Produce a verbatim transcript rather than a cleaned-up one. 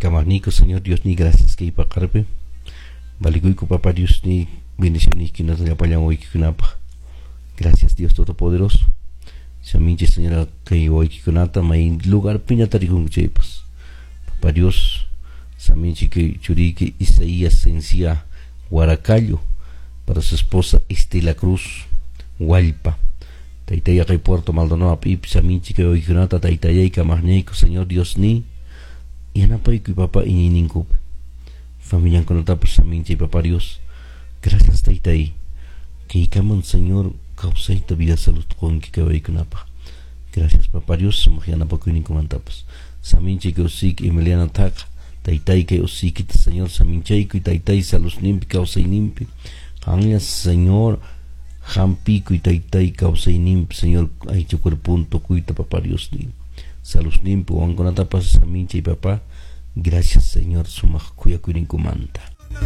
Kamanico, Señor Dios, ni gracias que ipa carpe. Valiguico, Papá Dios, ni bendiciones que nos apoyan hoy que kunapa. Gracias, Dios Todopoderoso. Saminche, Señora, que hoy que kunata, may lugar piñataricun chepas. Papá Dios, Saminche, que churique Isaías sencilla Guaracayo, para su esposa Estela Cruz, Hualpa. Taitaya que Puerto Maldonado, Pip, Saminche, que hoy que kunata, Taitaya y Camarneco, Señor Dios, ni. Y anapaico y papá y nincup. Familia con otra Saminche y Papá Dios. Gracias, Taitay. Que ikaman, Señor, causaita vida salud con que cabay con apa. Gracias, Papá Dios. Mañana pa kuini con antapas. Saminche que osik Emiliana Taca. Taitay que osik, Señor, Saminche y Taitay salud nimpi, causay nimpi. Hanya, Señor, Jampico y Taitay causay nimpi, Señor, ay punto cuita, Papá Dios ni. Salud nimpi, o con antapas, Saminche y Papá. Gracias, Señor, sumach cuya kuini comanda.